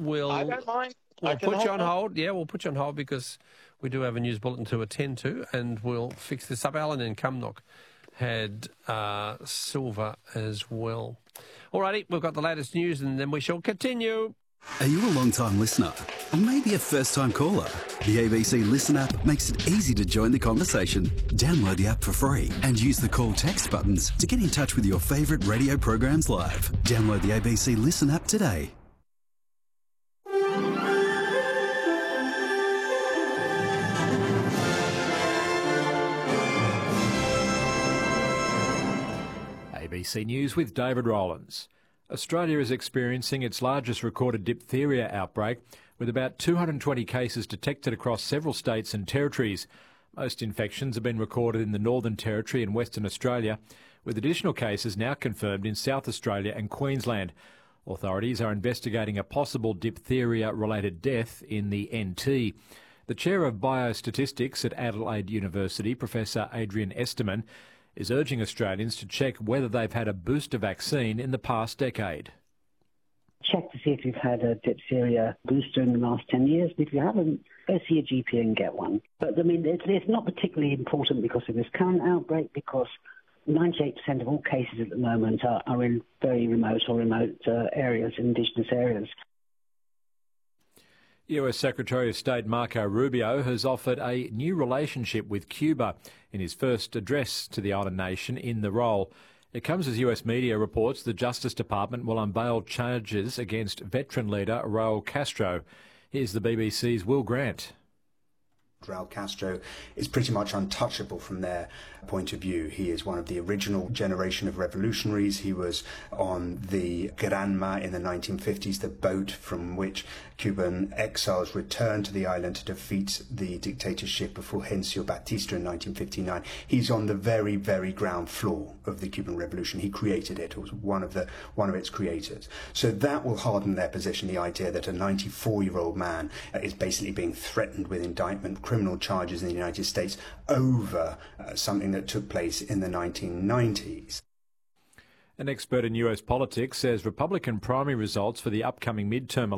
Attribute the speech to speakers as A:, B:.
A: I don't mind.
B: We'll put you on hold. Yeah, we'll put you on hold because we do have a news bulletin to attend to, and we'll fix this up. Alan in Cumnock had silver as well. All righty, we've got the latest news, and then we shall continue.
C: Are you a long-time listener? Or maybe a first-time caller? The ABC Listen app makes it easy to join the conversation. Download the app for free and use the call text buttons to get in touch with your favourite radio programs live. Download the ABC Listen app today.
D: ABC News with David Rowlands. Australia is experiencing its largest recorded diphtheria outbreak, with about 220 cases detected across several states and territories. Most infections have been recorded in the Northern Territory and Western Australia, with additional cases now confirmed in South Australia and Queensland. Authorities are investigating a possible diphtheria-related death in the NT. The Chair of Biostatistics at Adelaide University, Professor Adrian Esterman, is urging Australians to check whether they've had a booster vaccine in the past decade.
E: Check to see if you've had a diphtheria booster in the last 10 years. If you haven't, go see your GP and get one. But, I mean, it's not particularly important because of this current outbreak, because 98% of all cases at the moment are in very remote areas, indigenous areas.
D: US Secretary of State Marco Rubio has offered a new relationship with Cuba in his first address to the island nation in the role. It comes as US media reports the Justice Department will unveil charges against veteran leader Raul Castro. Here's the BBC's Will Grant.
F: Raul Castro is pretty much untouchable from their point of view. He is one of the original generation of revolutionaries. He was on the Granma in the 1950s, the boat from which Cuban exiles returned to the island to defeat the dictatorship of Fulgencio Batista in 1959. He's on the very, very ground floor of the Cuban Revolution. He created it, or was one of its creators. So that will harden their position, the idea that a 94-year-old man is basically being threatened with indictment, criminal charges in the United States over something that took place in the 1990s.
D: An expert in US politics says Republican primary results for the upcoming midterm